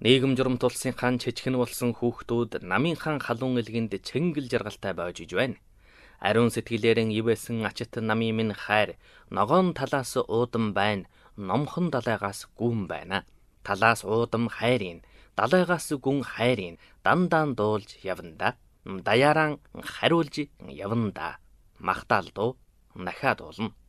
Нийгэм журам тулсынхан чичгэн болсон хүүхдүүд намынхан халуун элгэнд чэнгэл жаргалтай байж иж байна. Ариун сэтгэлээрэн ивэсэн ачит намын минь хайр, ногоон талаас уудам байна, номхон далайгаас гүн байна. Талаас уудам хайрын, далайгаас гүн хайрын, дандаан дуулж явна да. Даяаран хариулж явна да. Махтаал дуу нахаад болно.